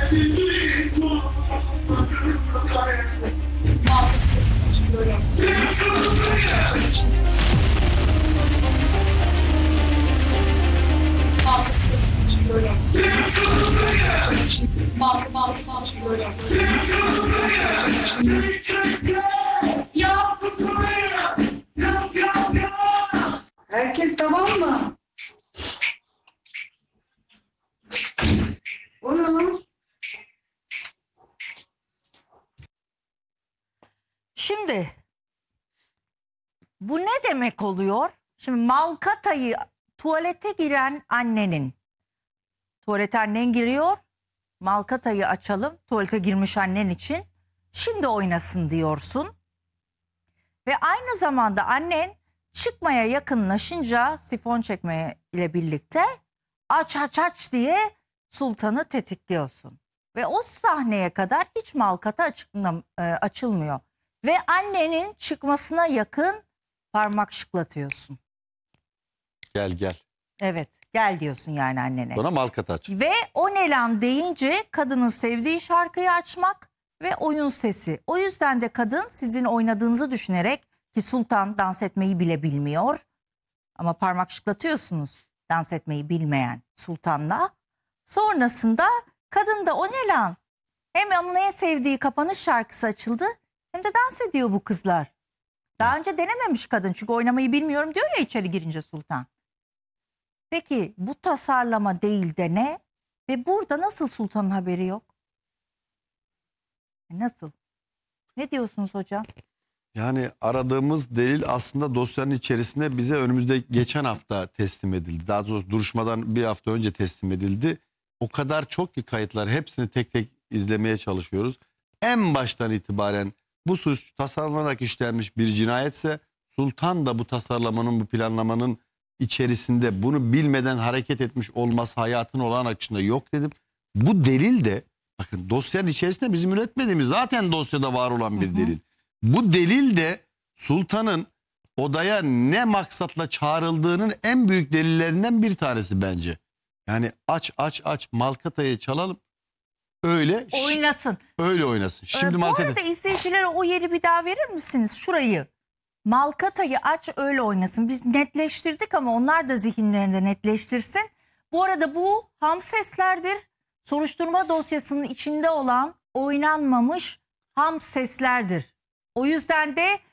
Herkes tamam mı? O ne lan? Şimdi bu ne demek oluyor? Şimdi Malkata'yı tuvalete giren annenin. Tuvalete annen giriyor. Malkata'yı açalım. Tuvalete girmiş annen için. Şimdi oynasın diyorsun. Ve aynı zamanda annen çıkmaya yakınlaşınca sifon çekmeye ile birlikte aç aç aç diye sultanı tetikliyorsun. Ve o sahneye kadar hiç Malkata açılmıyor. Ve annenin çıkmasına yakın parmak şıklatıyorsun. Gel gel. Evet, gel diyorsun yani annene. Sonra Malkat aç. Ve o ne lan deyince kadının sevdiği şarkıyı açmak ve oyun sesi. O yüzden de kadın sizin oynadığınızı düşünerek, ki sultan dans etmeyi bile bilmiyor. Ama parmak şıklatıyorsunuz dans etmeyi bilmeyen sultanla. Sonrasında kadın da o ne lan? Hem onun en sevdiği kapanış şarkısı açıldı hem de dans ediyor bu kızlar. Daha önce denememiş kadın çünkü oynamayı bilmiyorum diyor ya içeri girince sultan. Peki bu tasarlama değil de ne? Ve burada nasıl sultanın haberi yok? Nasıl? Ne diyorsunuz hocam? Yani aradığımız delil aslında dosyanın içerisinde bize önümüzde geçen hafta teslim edildi. Daha doğrusu duruşmadan bir hafta önce teslim edildi. O kadar çok ki kayıtlar, hepsini tek tek izlemeye çalışıyoruz. En baştan itibaren bu suç tasarlanarak işlenmiş bir cinayetse sultan da bu tasarlamanın, bu planlamanın içerisinde bunu bilmeden hareket etmiş olması hayatın olağan akışında yok dedim. Bu delil de bakın dosyanın içerisinde bizim üretmediğimiz, zaten dosyada var olan bir delil. Bu delil de sultanın odaya ne maksatla çağrıldığının en büyük delillerinden bir tanesi bence. Yani aç aç aç Malkata'yı çalalım. Öyle Oynasın. öyle oynasın. Şimdi Bu Malkata. arada izleyicilere o yeri bir daha verir misiniz? Şurayı. Malkata'yı aç öyle oynasın. Biz netleştirdik ama onlar da zihinlerinde netleştirsin. Bu arada bu ham seslerdir. Soruşturma dosyasının içinde olan oynanmamış ham seslerdir. O yüzden de